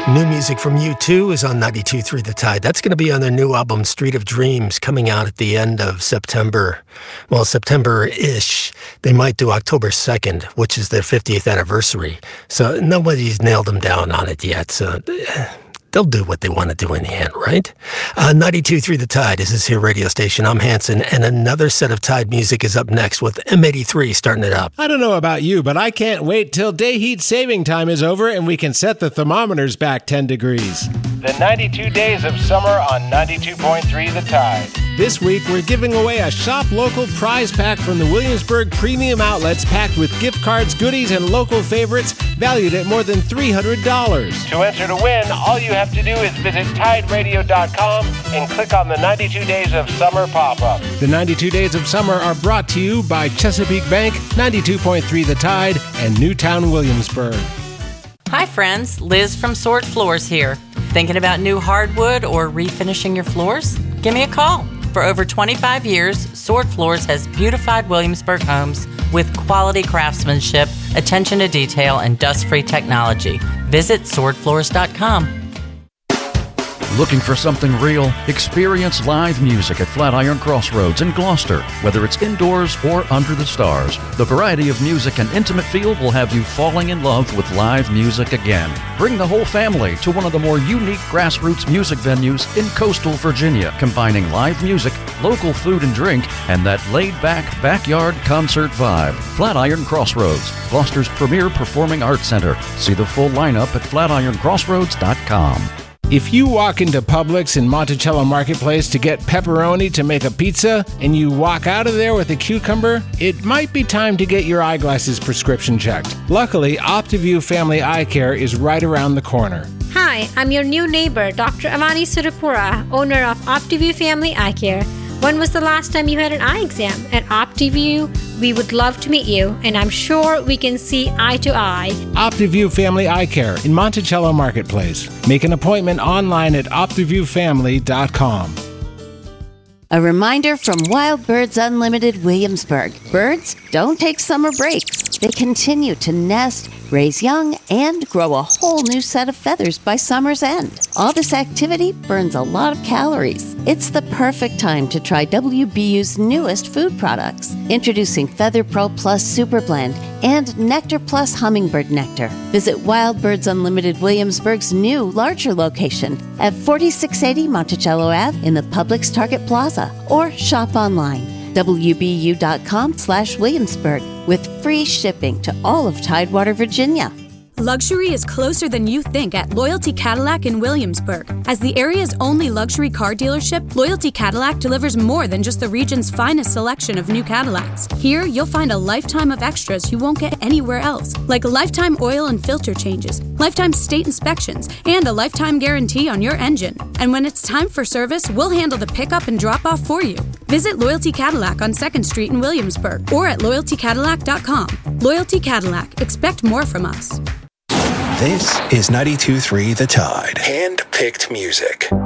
New music from U2 is on 92.3 The Tide. That's going to be on their new album, Street of Dreams, coming out at the end of September. Well, September-ish. They might do October 2nd, which is their 50th anniversary. So nobody's nailed them down on it yet. So they'll do what they want to do in the end, right? 92.3 The Tide is this here radio station. I'm Hanson, and another set of Tide music is up next with M83 starting it up. I don't know about you, but I can't wait till day heat saving time is over and we can set the thermometers back 10 degrees. The 92 days of summer on 92.3 The Tide. This week, we're giving away a Shop Local prize pack from the Williamsburg Premium Outlets packed with gift cards, goodies, and local favorites valued at more than $300. To enter to win, all you have to do is visit TideRadio.com and click on the 92 Days of Summer pop-up. The 92 Days of Summer are brought to you by Chesapeake Bank, 92.3 The Tide, and Newtown Williamsburg. Hi friends, Liz from Sword Floors here. Thinking about new hardwood or refinishing your floors? Give me a call. For over 25 years, Sword Floors has beautified Williamsburg homes with quality craftsmanship, attention to detail, and dust-free technology. Visit swordfloors.com. Looking for something real? Experience live music at Flatiron Crossroads in Gloucester. Whether it's indoors or under the stars, the variety of music and intimate feel will have you falling in love with live music again. Bring the whole family to one of the more unique grassroots music venues in coastal Virginia, combining live music, local food and drink, and that laid-back backyard concert vibe. Flatiron Crossroads, Gloucester's premier performing arts center. See the full lineup at flatironcrossroads.com. If you walk into Publix in Monticello Marketplace to get pepperoni to make a pizza, and you walk out of there with a cucumber, it might be time to get your eyeglasses prescription checked. Luckily, OptiView Family Eye Care is right around the corner. Hi, I'm your new neighbor, Dr. Avani Sudapura, owner of OptiView Family Eye Care. When was the last time you had an eye exam? At OptiView, we would love to meet you, and I'm sure we can see eye to eye. OptiView Family Eye Care in Monticello Marketplace. Make an appointment online at OptiViewFamily.com. A reminder from Wild Birds Unlimited Williamsburg. Birds don't take summer breaks. They continue to nest, raise young, and grow a whole new set of feathers by summer's end. All this activity burns a lot of calories. It's the perfect time to try WBU's newest food products. Introducing Feather Pro Plus Super Blend and Nectar Plus Hummingbird Nectar. Visit Wild Birds Unlimited Williamsburg's new, larger location at 4680 Monticello Ave in the Publix Target Plaza, or shop online wbu.com/Williamsburg with free shipping to all of Tidewater, Virginia. Luxury is closer than you think at Loyalty Cadillac in Williamsburg. As the area's only luxury car dealership, Loyalty Cadillac delivers more than just the region's finest selection of new Cadillacs. Here, you'll find a lifetime of extras you won't get anywhere else, like lifetime oil and filter changes, lifetime state inspections, and a lifetime guarantee on your engine. And when it's time for service, we'll handle the pickup and drop-off for you. Visit Loyalty Cadillac on 2nd Street in Williamsburg or at loyaltycadillac.com. Loyalty Cadillac. Expect more from us. This is 92.3 The Tide. Hand-picked music.